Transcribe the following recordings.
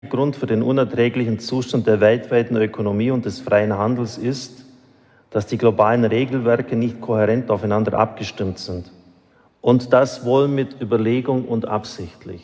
Grund für den unerträglichen Zustand der weltweiten Ökonomie und des freien Handels ist, dass die globalen Regelwerke nicht kohärent aufeinander abgestimmt sind. Und das wohl mit Überlegung und absichtlich.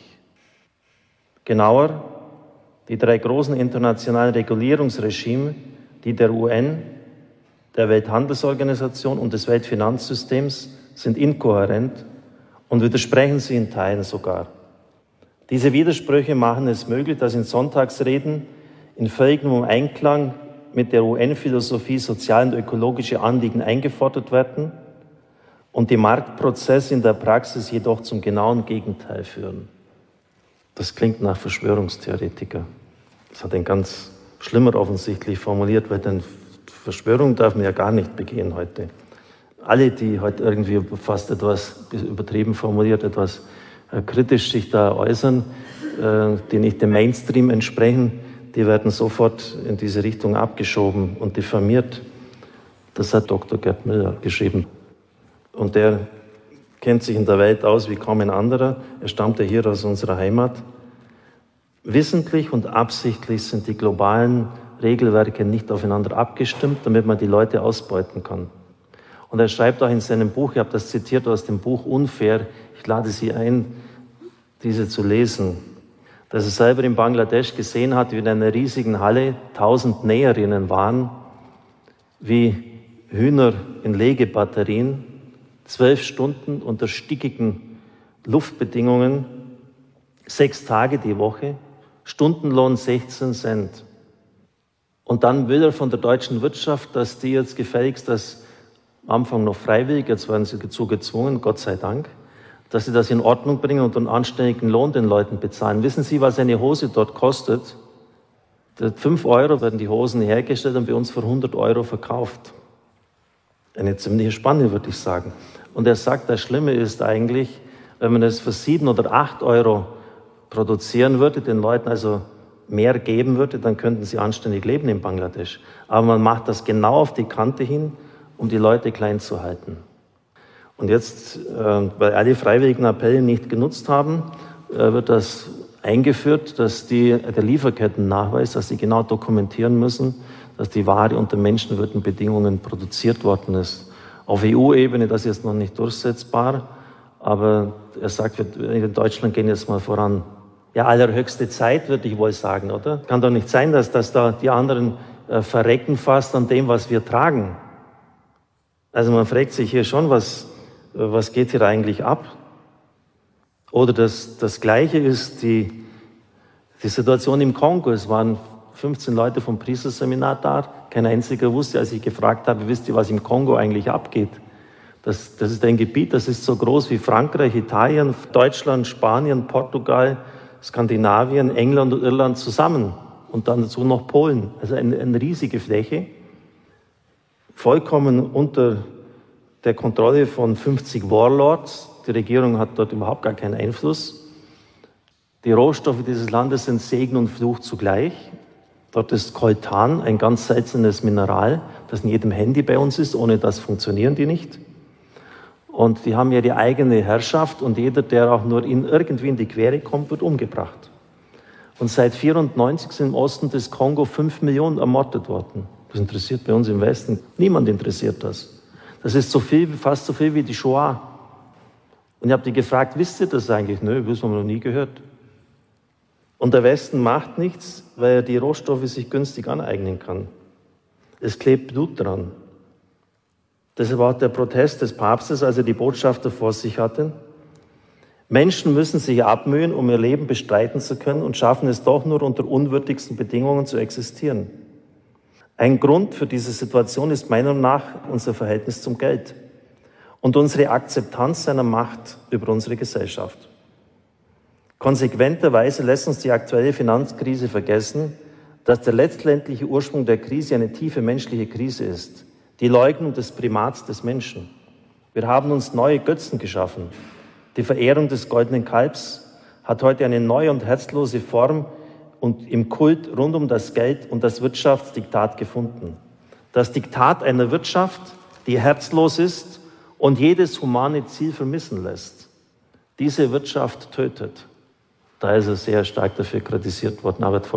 Genauer, die 3 großen internationalen Regulierungsregime, die der UN, der Welthandelsorganisation und des Weltfinanzsystems, sind inkohärent und widersprechen sie in Teilen sogar. Diese Widersprüche machen es möglich, dass in Sonntagsreden in völligem Einklang mit der UN-Philosophie soziale und ökologische Anliegen eingefordert werden und die Marktprozesse in der Praxis jedoch zum genauen Gegenteil führen. Das klingt nach Verschwörungstheoretiker. Das hat ein ganz Schlimmer offensichtlich formuliert, weil denn Verschwörung darf man ja gar nicht begehen heute. Alle, die heute irgendwie fast etwas übertrieben formuliert, etwas kritisch sich da äußern, die nicht dem Mainstream entsprechen, die werden sofort in diese Richtung abgeschoben und diffamiert. Das hat Dr. Gerd Müller geschrieben. Und der kennt sich in der Welt aus wie kaum ein anderer. Er stammt ja hier aus unserer Heimat. Wissentlich und absichtlich sind die globalen Regelwerke nicht aufeinander abgestimmt, damit man die Leute ausbeuten kann. Und er schreibt auch in seinem Buch, ich habe das zitiert aus dem Buch Unfair, ich lade Sie ein, diese zu lesen, dass er selber in Bangladesch gesehen hat, wie in einer riesigen Halle 1000 Näherinnen waren, wie Hühner in Legebatterien, 12 Stunden unter stickigen Luftbedingungen, 6 Tage die Woche, Stundenlohn 16 Cent. Und dann will er von der deutschen Wirtschaft, dass die jetzt gefälligst das am Anfang noch freiwillig, jetzt werden sie dazu gezwungen, Gott sei Dank, dass sie das in Ordnung bringen und einen anständigen Lohn den Leuten bezahlen. Wissen Sie, was eine Hose dort kostet? 5 Euro werden die Hosen hergestellt und bei uns für 100 Euro verkauft. Eine ziemliche Spanne, würde ich sagen. Und er sagt, das Schlimme ist eigentlich, wenn man es für 7 oder 8 Euro produzieren würde, den Leuten also mehr geben würde, dann könnten sie anständig leben in Bangladesch. Aber man macht das genau auf die Kante hin, um die Leute klein zu halten. Und jetzt, weil alle freiwilligen Appelle nicht genutzt haben, wird das eingeführt, dass der Lieferkettennachweis, dass sie genau dokumentieren müssen, dass die Ware unter menschenwürdigen Bedingungen produziert worden ist. Auf EU-Ebene, das ist jetzt noch nicht durchsetzbar, aber er sagt, in Deutschland gehen jetzt mal voran. Ja, allerhöchste Zeit, würde ich wohl sagen, oder? Kann doch nicht sein, dass da die anderen verrecken fast an dem, was wir tragen. Also man fragt sich hier schon, was geht hier eigentlich ab? Oder das Gleiche ist die Situation im Kongo. Es waren 15 Leute vom Priesterseminar da. Kein einziger wusste, als ich gefragt habe, wisst ihr, was im Kongo eigentlich abgeht? Das ist ein Gebiet, das ist so groß wie Frankreich, Italien, Deutschland, Spanien, Portugal, Skandinavien, England und Irland zusammen. Und dann dazu noch Polen. Also eine riesige Fläche. Vollkommen unter der Kontrolle von 50 Warlords. Die Regierung hat dort überhaupt gar keinen Einfluss. Die Rohstoffe dieses Landes sind Segen und Fluch zugleich. Dort ist Coltan, ein ganz seltenes Mineral, das in jedem Handy bei uns ist. Ohne das funktionieren die nicht. Und die haben ja die eigene Herrschaft und jeder, der auch nur irgendwie in die Quere kommt, wird umgebracht. Und seit 1994 sind im Osten des Kongo 5 Millionen ermordet worden. Das interessiert bei uns im Westen. Niemand interessiert das. Das ist fast so viel wie die Shoah. Und ich habe die gefragt, wisst ihr das eigentlich? Nö, das haben wir noch nie gehört. Und der Westen macht nichts, weil er die Rohstoffe sich günstig aneignen kann. Es klebt Blut dran. Deshalb auch der Protest des Papstes, als er die Botschafter vor sich hatte. Menschen müssen sich abmühen, um ihr Leben bestreiten zu können und schaffen es doch nur unter unwürdigsten Bedingungen zu existieren. Ein Grund für diese Situation ist meiner Meinung nach unser Verhältnis zum Geld und unsere Akzeptanz seiner Macht über unsere Gesellschaft. Konsequenterweise lässt uns die aktuelle Finanzkrise vergessen, dass der letztendliche Ursprung der Krise eine tiefe menschliche Krise ist, die Leugnung des Primats des Menschen. Wir haben uns neue Götzen geschaffen. Die Verehrung des goldenen Kalbs hat heute eine neue und herzlose Form und im Kult rund um das Geld und das Wirtschaftsdiktat gefunden. Das Diktat einer Wirtschaft, die herzlos ist und jedes humane Ziel vermissen lässt. Diese Wirtschaft tötet. Da ist er sehr stark dafür kritisiert worden. Aber